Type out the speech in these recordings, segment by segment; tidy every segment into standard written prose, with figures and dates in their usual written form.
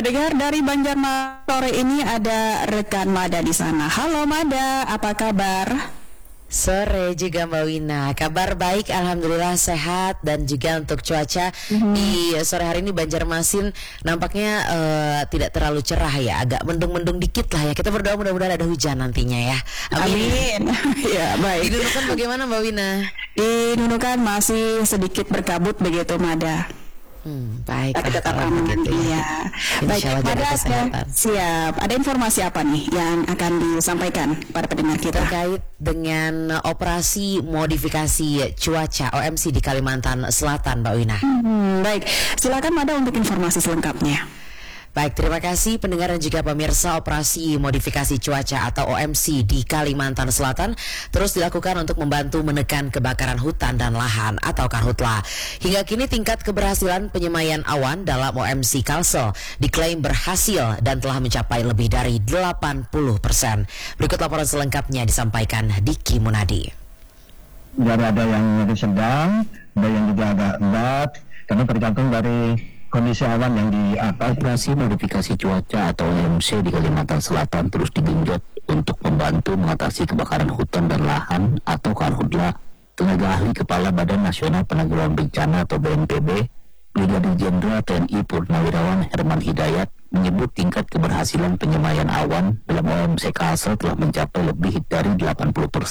Pendengar dari Banjarmasin sore ini ada rekan Mada di sana. Halo Mada, apa kabar? Sore juga Mbak Wina, kabar baik alhamdulillah, sehat. Dan juga untuk cuaca di sore hari ini Banjarmasin nampaknya tidak terlalu cerah ya, agak mendung-mendung dikit lah ya. Kita berdoa mudah-mudahan ada hujan nantinya ya. Amin. Ya baik. Di Nunukan bagaimana Mbak Wina? Di Nunukan masih sedikit berkabut begitu Mada. Baik. Tapi tetap aman. Iya. Baik, Mada siap. Ada informasi apa nih yang akan disampaikan pada pendengar kita terkait dengan operasi modifikasi cuaca OMC di Kalimantan Selatan, Mbak Wina? Baik, silakan Mada untuk informasi selengkapnya. Baik, terima kasih pendengar dan juga pemirsa. Operasi modifikasi cuaca atau OMC di Kalimantan Selatan terus dilakukan untuk membantu menekan kebakaran hutan dan lahan atau karhutla. Hingga kini tingkat keberhasilan penyemaian awan dalam OMC Kalsel diklaim berhasil dan telah mencapai lebih dari 80%. Berikut laporan selengkapnya disampaikan Diki Munadi. Ada yang sedang, ada yang juga agak berat, karena tergantung dari kondisi awan yang di atas. Operasi modifikasi cuaca atau OMC di Kalimantan Selatan terus digenjot untuk membantu mengatasi kebakaran hutan dan lahan atau karhutla. Tenaga ahli Kepala Badan Nasional Penanggulangan Bencana atau BNPB, Brigadir Jenderal TNI Purnawirawan Herman Hidayat menyebut tingkat keberhasilan penyemaian awan dalam OMC Kalsel telah mencapai lebih dari 80%.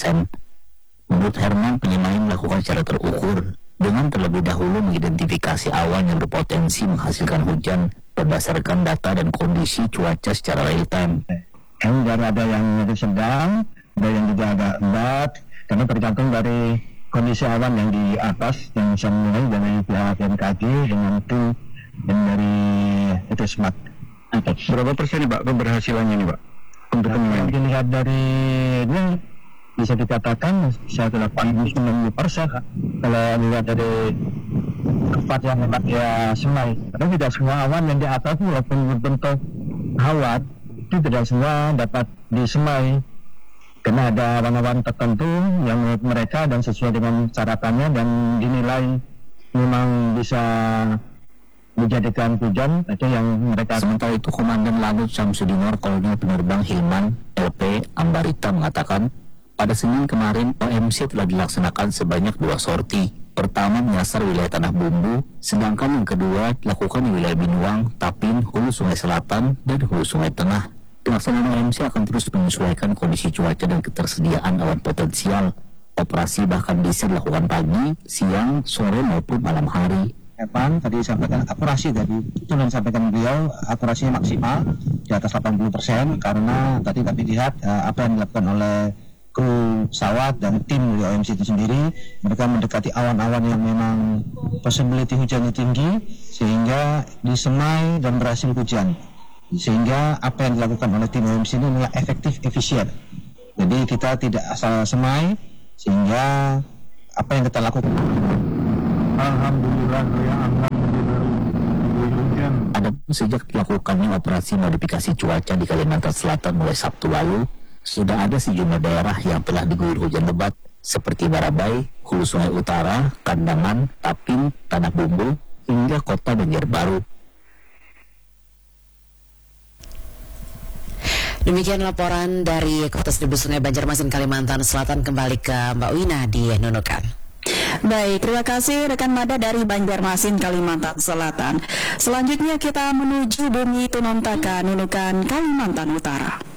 Menurut Herman, penyemaian dilakukan secara terukur dengan terlebih dahulu mengidentifikasi awan yang berpotensi menghasilkan hujan berdasarkan data dan kondisi cuaca secara real time. Ada yang sedang, ada yang juga agak berat, karena tergantung dari kondisi awan yang di atas, yang bisa mulai dari pihak BMKG dengan tim dan dari itu smart. Berapa persen nih Pak keberhasilannya nih Pak untuk penyemaian? Dilihat dari ini bisa dikatakan bisa 80-90%. Kalau dilihat dari tempat yang hebat ya semai. Karena tidak semua awan yang di atas walaupun berbentuk awan itu tidak semua dapat disemai. Karena ada awan-awan tertentu yang menurut mereka dan sesuai dengan syaratannya dan dinilai memang bisa menjadikan hujan, itu yang mereka. Sementara itu Komandan Lanut Samsudinor Kolonel Penerbang Hilman LP Ambarita mengatakan pada Senin kemarin OMC telah dilaksanakan sebanyak 2 sorti. Pertama menyasar wilayah Tanah Bumbu, sedangkan yang kedua dilakukan di wilayah Binuang, Tapin, Hulu Sungai Selatan, dan Hulu Sungai Tengah. Pelaksanaan OMC akan terus menyesuaikan kondisi cuaca dan ketersediaan awan potensial. Operasi bahkan bisa dilakukan pagi, siang, sore maupun malam hari. Evan tadi sampaikan akurasi dari itu yang disampaikan beliau, akurasinya maksimal di atas 80% karena tadi lihat apa yang dilakukan oleh kru pesawat dan tim dari OMC itu sendiri, mereka mendekati awan-awan yang memang possibility hujannya tinggi sehingga disemai dan berhasil hujan, sehingga apa yang dilakukan oleh tim OMC ini adalah efektif, efisien. Jadi kita tidak asal semai, sehingga apa yang kita lakukan Alhamdulillah ya hujan. Adapun sejak dilakukannya operasi modifikasi cuaca di Kalimantan Selatan mulai Sabtu lalu, sudah ada sejumlah daerah yang telah diguyur hujan lebat seperti Barabai, Hulu Sungai Utara, Kandangan, Tapin, Tanah Bumbu, hingga kota Banjarbaru. Demikian laporan dari Kota Seribu Sungai Banjarmasin Kalimantan Selatan. Kembali ke Mbak Wina di Nunukan. Baik, terima kasih rekan Mada dari Banjarmasin Kalimantan Selatan. Selanjutnya kita menuju Bumi Tunontaka, Nunukan, Kalimantan Utara.